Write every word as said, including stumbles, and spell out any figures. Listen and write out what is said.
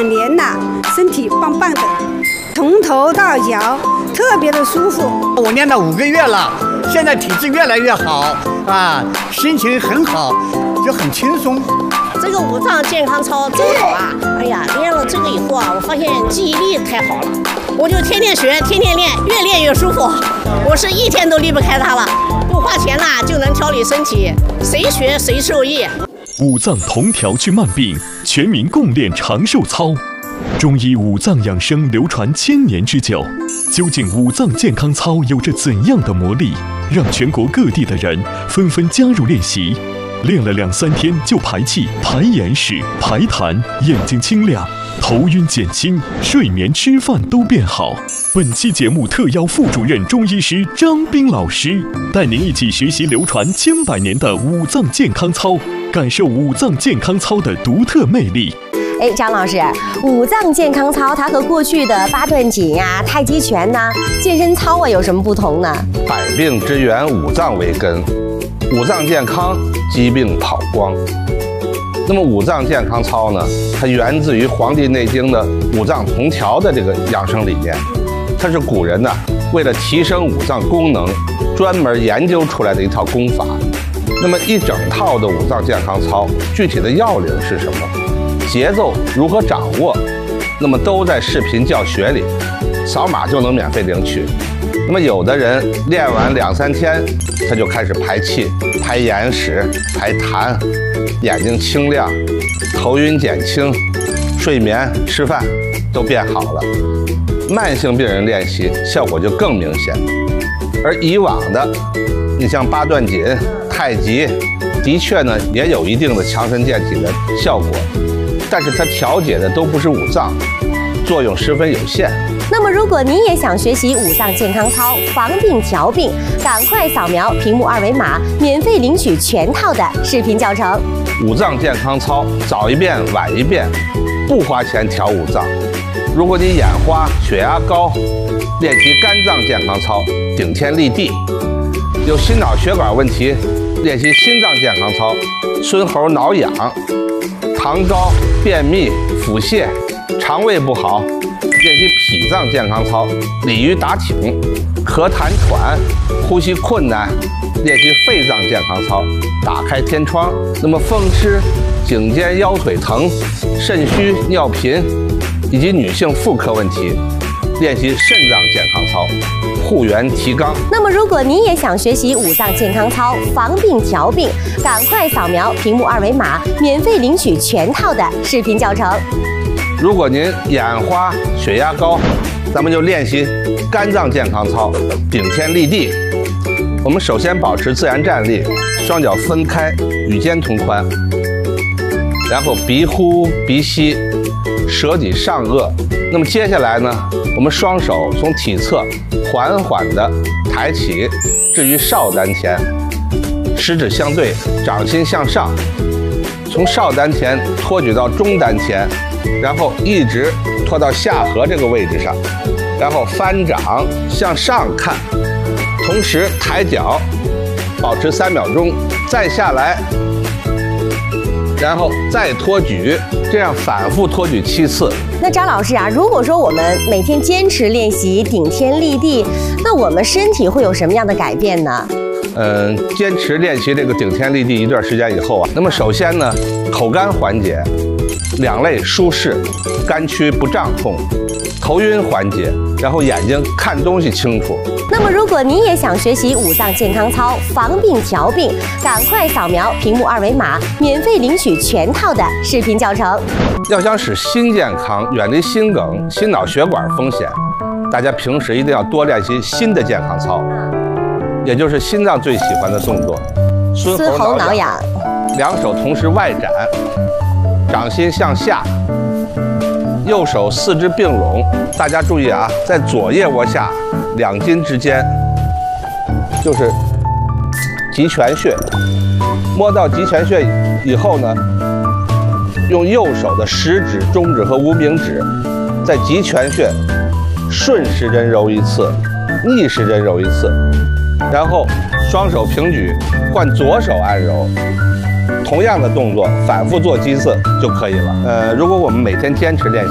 两年了，身体棒棒的，从头到脚特别的舒服。 我练了五个月了，现在体质越来越好啊，心情很好，就很轻松。 这个五脏健康操真好啊！哎呀，练了这个以后啊，我发现记忆力太好了，我就天天学，天天练，越练越舒服。我是一天都离不开它了，不花钱啦就能调理身体，谁学谁受益。 五脏同调去慢病，全民共练长寿操。中医五脏养生流传千年之久，究竟五脏健康操有着怎样的魔力，让全国各地的人纷纷加入练习？练了两三天就排气、排眼屎、排痰，眼睛清亮，头晕减轻，睡眠、吃饭都变好。本期节目特邀副主任中医师张斌老师，带您一起学习流传千百年的五脏健康操，感受五脏健康操的独特魅力。 哎，张老师，五脏健康操它和过去的八段锦呀、太极拳呐、健身操啊有什么不同呢？ 百病之源，五脏为根，五脏健康，疾病跑光。那么五脏健康操呢，它源自于《黄帝内经》的五脏同调的这个养生理念，它是古人呢为了提升五脏功能，专门研究出来的一套功法。那么一整套的五脏健康操，具体的要领是什么？节奏如何掌握？那么都在视频教学里，扫码就能免费领取。那么有的人练完两三天，他就开始排气、排眼屎、排痰，眼睛清亮，头晕减轻，睡眠、吃饭都变好了。慢性病人练习效果就更明显。而以往的，你像八段锦、太极，的确呢也有一定的强身健体的效果，但是它调节的都不是五脏，作用十分有限。 那么，如果您也想学习五脏健康操，防病调病，赶快扫描屏幕二维码，免费领取全套的视频教程。 五脏健康操，早一遍晚一遍，不花钱调五脏。如果你眼花、血压高，练习肝脏健康操，顶天立地；有心脑血管问题，练习心脏健康操，孙猴挠痒；糖高、便秘、腹泻，肠胃不好，练习脾脏健康操，鲤鱼打挺；咳痰喘，呼吸困难，练习肺脏健康操，打开天窗。那么风湿、颈肩腰腿疼、肾虚、尿频以及女性妇科问题，练习肾脏健康操，护元提肛。 那么，如果您也想学习五脏健康操，防病调病，赶快扫描屏幕二维码，免费领取全套的视频教程。 如果您眼花、血压高，咱们就练习肝脏健康操，顶天立地。我们首先保持自然站立，双脚分开，与肩同宽，然后鼻呼鼻吸，舌抵上颚。那么接下来呢，我们双手从体侧缓缓地抬起，置于少丹田，食指相对，掌心向上，从少丹田托举到中丹田，然后一直拖到下颌这个位置上，然后翻掌向上看，同时抬脚，保持三秒钟，再下来，然后再托举，这样反复托举七次。 那张老师啊，如果说我们每天坚持练习顶天立地，那我们身体会有什么样的改变呢？ 嗯，坚持练习这个顶天立地一段时间以后啊，那么首先呢，口干缓解，两肋舒适，肝区不胀痛，头晕缓解，然后眼睛看东西清楚。 那么，如果您也想学习五脏健康操，防病调病，赶快扫描屏幕二维码，免费领取全套的视频教程。 要想使心健康，远离心梗、心脑血管风险，大家平时一定要多练习心的健康操，也就是心脏最喜欢的动作， 孙猴挠痒， 两手同时外展，掌心向下，右手四肢并拢。大家注意啊，在左腋窝下两筋之间就是极泉穴，摸到极泉穴以后呢，用右手的食指、中指和无名指在极泉穴顺时针揉一次，逆时针揉一次，然后双手平举，换左手按揉。同样的动作反复做几次就可以了。呃，如果我们每天坚持练习。